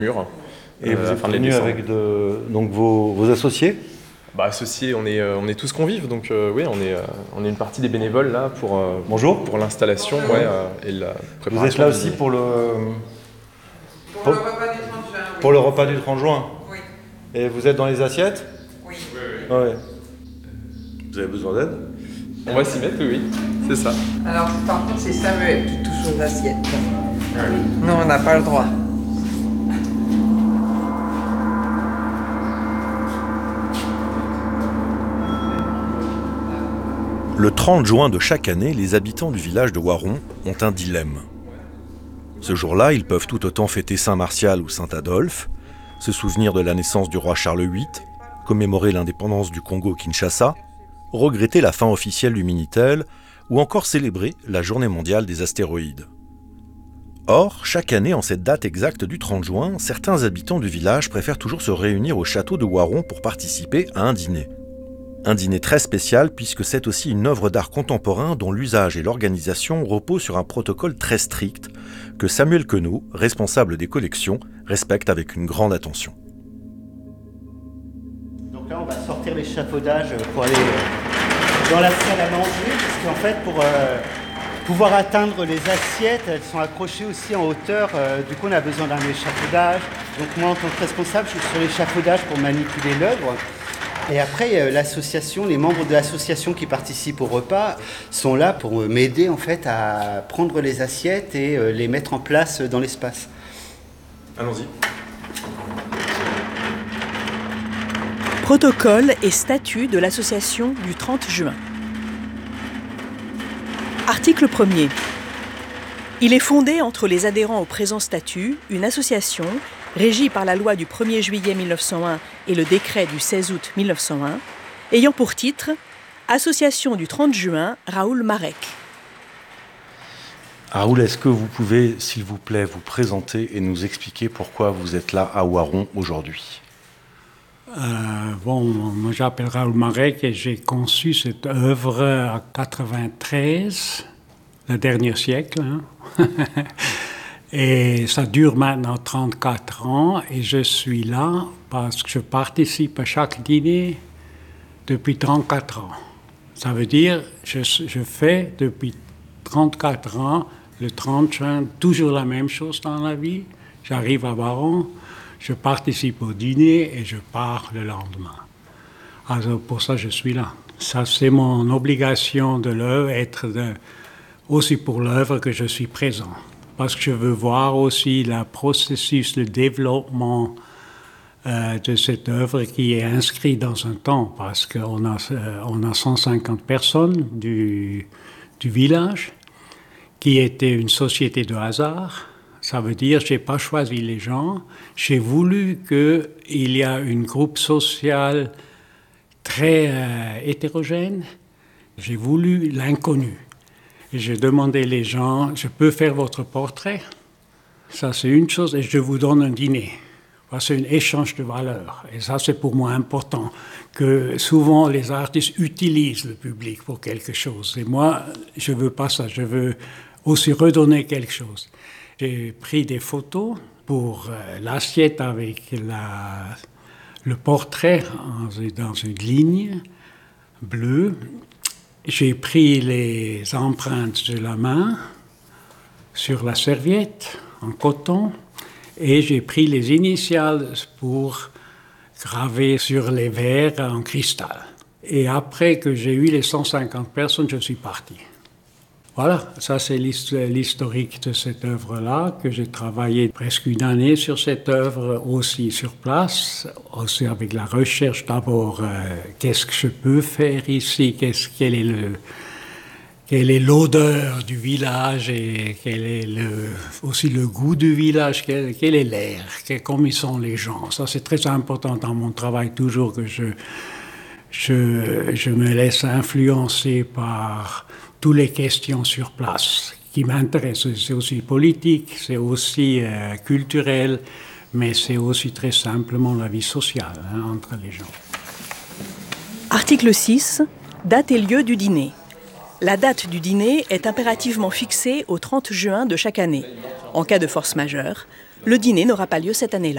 mur. Et vous êtes venu avec donc vos associés? Associés, on est tous convives, donc oui, on est une partie des bénévoles là Bonjour. Pour l'installation et la préparation. Vous êtes là aussi pour le repas du 30 juin. Oui. Et vous êtes dans les assiettes? Oui. Ouais. Vous avez besoin d'aide? On va s'y mettre, oui, c'est ça. Alors, par contre, c'est Samuel qui touche aux assiettes. Non, on n'a pas le droit. Le 30 juin de chaque année, les habitants du village de Waron ont un dilemme. Ce jour-là, ils peuvent tout autant fêter Saint-Martial ou Saint-Adolphe, se souvenir de la naissance du roi Charles VIII, commémorer l'indépendance du Congo-Kinshasa, regretter la fin officielle du Minitel ou encore célébrer la journée mondiale des astéroïdes. Or, chaque année, en cette date exacte du 30 juin, certains habitants du village préfèrent toujours se réunir au château de Waron pour participer à un dîner. Un dîner très spécial puisque c'est aussi une œuvre d'art contemporain dont l'usage et l'organisation reposent sur un protocole très strict que Samuel Queneau, responsable des collections, respecte avec une grande attention. Donc là, on va sortir l'échafaudage pour aller dans la salle à manger, parce qu'en fait, pour pouvoir atteindre les assiettes, elles sont accrochées aussi en hauteur. Du coup, on a besoin d'un échafaudage. Donc moi, en tant que responsable, je suis sur l'échafaudage pour manipuler l'œuvre. Et après, l'association, les membres de l'association qui participent au repas sont là pour m'aider en fait à prendre les assiettes et les mettre en place dans l'espace. Allons-y. Protocole et statut de l'association du 30 juin. Article 1er. Il est fondé entre les adhérents au présent statut une association régie par la loi du 1er juillet 1901 et le décret du 16 août 1901, ayant pour titre « Association du 30 juin Raoul Marek ». Raoul, est-ce que vous pouvez, s'il vous plaît, vous présenter et nous expliquer pourquoi vous êtes là à Waron aujourd'hui? Moi j'appelle Raoul Marek et j'ai conçu cette œuvre en 93, le dernier siècle. Et ça dure maintenant 34 ans et je suis là parce que je participe à chaque dîner depuis 34 ans. Ça veut dire que je fais depuis 34 ans le 30 juin toujours la même chose dans la vie. J'arrive à Waron, je participe au dîner et je pars le lendemain. Alors pour ça je suis là. Ça c'est mon obligation de l'œuvre, aussi pour l'œuvre que je suis présent. Parce que je veux voir aussi le processus, le développement de cette œuvre qui est inscrit dans un temps, parce qu'on a 150 personnes du village qui était une société de hasard. Ça veut dire que je n'ai pas choisi les gens, j'ai voulu qu'il y ait un groupe social très hétérogène, j'ai voulu l'inconnu. Et j'ai demandé les gens, je peux faire votre portrait? Ça, c'est une chose, et je vous donne un dîner. C'est un échange de valeurs. Et ça, c'est pour moi important, que souvent les artistes utilisent le public pour quelque chose. Et moi, je ne veux pas ça, je veux aussi redonner quelque chose. J'ai pris des photos pour l'assiette avec le portrait dans une ligne bleue. J'ai pris les empreintes de la main sur la serviette en coton et j'ai pris les initiales pour graver sur les verres en cristal. Et après que j'ai eu les 150 personnes, je suis parti. Voilà, ça c'est l'historique de cette œuvre-là, que j'ai travaillé presque une année sur cette œuvre, aussi sur place, aussi avec la recherche d'abord, qu'est-ce que je peux faire ici, quel est l'odeur du village et quel est aussi le goût du village, quel est l'air, comment ils sont les gens. Ça c'est très important dans mon travail, toujours que je me laisse influencer par toutes les questions sur place qui m'intéressent. C'est aussi politique, c'est aussi culturel, mais c'est aussi très simplement la vie sociale entre les gens. Article 6. Date et lieu du dîner. La date du dîner est impérativement fixée au 30 juin de chaque année. En cas de force majeure, le dîner n'aura pas lieu cette année-là.